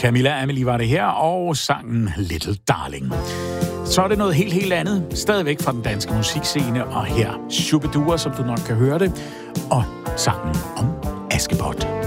Camilla Amelie var det her, og sangen Little Darling. Så er det noget helt andet, stadigvæk fra den danske musikscene, og her Shubidua, som du nok kan høre det, og sangen om Askepot.